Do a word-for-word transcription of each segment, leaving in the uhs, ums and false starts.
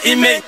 ime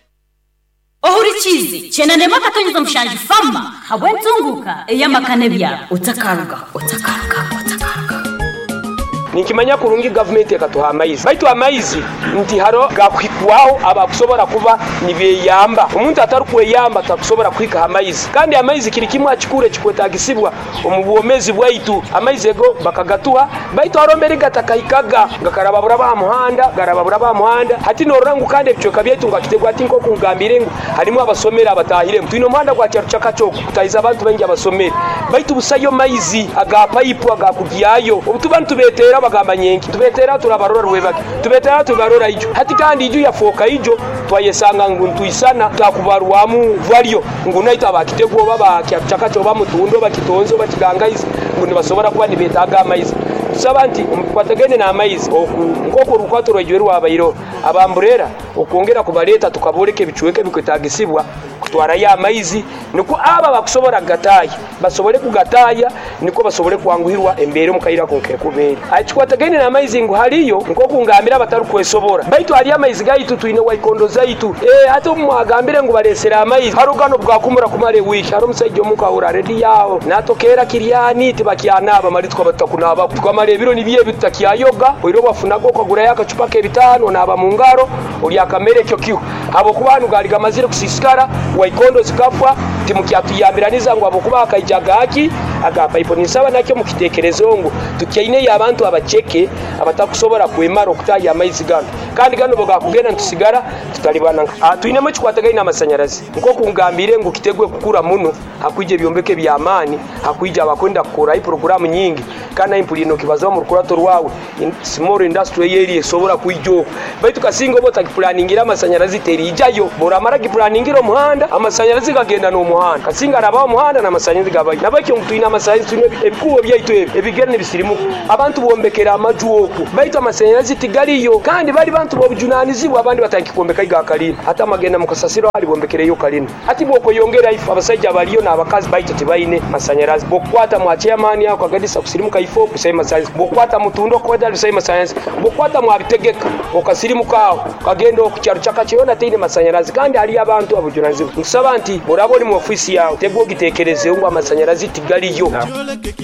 ohurikizi chena nema katonyeza mushanje fama habwenzunguka eyamakane bya utakaruga utakaruga utakaruga Nikimanya kurungi government yakatuha amaizi baitu amaizi nti haro gakwikwaho abakusobora kuba nibeyamba umuntu atari kweyamba atakusobora kwika amaizi kandi amaizi kiri kimwe akikure kikwetagisibwa umubuomezi bwaitu amaizi ego bakagatuha baitu arombere gatakayikaga ngakaraba buraba muhanda garaba buraba muhanda hati norangu kandi bicoka byaitu ngakitegwa ati nko kungambire ngo harimo abasomera abatahire twino muhanda kwa cyaru cyakacoko kutayiza abantu bengi abasomera baitu busayo maizi aga pipe agakugiyayo ubutubantu betera bagamba nyenki tubetera turabarora rwebake tubetera tubarora ijo hati kandi ijo yafoka ijo twayesanga nguntu isana takubarwamu valyo ngunaita abakitegwo baba cyakacyo bamutundo bakitonzo bakigangayiza ngundi basobora kuba nibetaga amaizi sabanti kwatagene na amaizi ngoko rukwatoro rw'irwa abayiro abamburera ukongera kubaleta tukaboleke bicuweke bikwetagisibwa kutwara ya amaizi niko aba bakusobora gataya basobore kugataya niko basobore kwanguhirwa embere mukayira konke kubera achikwatagene na amaizi ngo hariyo nko kungambira bataru kwesobora baitu hali amaizi gaitu tuine waikondo zaitu eh hata mwagambire ngo baresera amaizi harugano bwakumura kumare wiki haro musajyo mukahura ready yawo natokera kiriani tibakianaba maritwa batakunaba twamare biro nibiye bitakiyayoga oiro bafunago kugura yakacupa ke bitano naba mu ngaro uri akamere cyo kiho abo kubantu gariga mazire kusisikara waikondo zikafwa timukyatuyambiraniza ngo abo kuba akayijaga haki agapa iponi saba nakyo mukitekerezo ngo tukiine yabantu abacheke abatakusobora kwemara okutaya amaizi gano kandi gano boga kugenda ntusigara tutalibana atuine mu kikwatagaina amasanyarazi nko kungambire ngo kitegwe kukura muno hakwije byombeke bya amani hakwije abakwenda kukora i program nyingi kana impulino kibazo mu rukurato rwawe small industry yeri esobora kuijo baitu kasingo bota planningira amasanyarazi teri ijayo bora maragi planningiro muhanda amasanyarazi kagenda no muhanda kasinga arabaho muhanda na amasanyarazi gabaye nabakyo mtuina amasanyarazi tune ebikuwe byaitu ebigerne bisirimu abantu bombekera amajuoko baitu amasanyarazi tigaliyo kandi bali bantu bobujunanizibwa abandi batankikwembeka iga kalina hata magenda mukasasiro ali bombekereyo kalina ati boko yongera ifu abasajja baliyo na abakazi baitu tibaine masanyarazi bokwata mwa chairman yako agadisa kusirimu kaifo kusema science bokwata mutundo kwenda lusema science bokwata mwabitegeka okasirimu kawo kagendo okucyaro cyakacyo tine masanyarazi kandi ali abantu abujunanizibwa nsaba nti muraboni mu ofisi yawe tegwo gitekereze ngo amasanyarazi tigaliyo